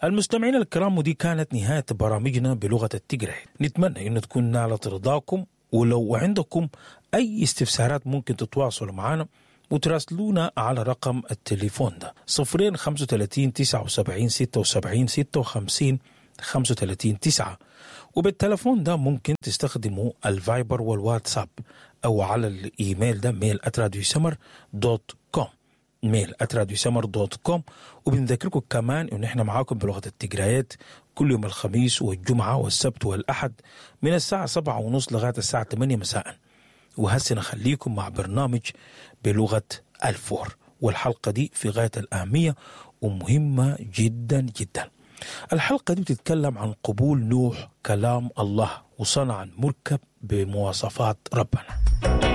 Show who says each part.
Speaker 1: المستمعين الكرام، ودي كانت نهاية برامجنا بلغة التجري. نتمنى أن تكون نالت رضاكم، ولو عندكم أي استفسارات ممكن تتواصلوا معنا وتراسلونا على رقم التليفون ده 035 79 76 56 35 9. وبالتليفون ده ممكن تستخدموا الفايبر والواتساب، أو على الإيميل ده mail@radiosummer.com mail@radiosummer.com. وبنذكركم كمان إن إحنا معاكم بلغة التجريات كل يوم الخميس والجمعة والسبت والأحد من الساعة 7:30 لغاية الساعة 8 مساء. وهسه نخليكم مع برنامج بلغة الفور، والحلقة دي في غاية الأهمية ومهمة جدا جدا. الحلقة دي بتتكلم عن قبول نوح كلام الله وصنع مركب بمواصفات ربنا.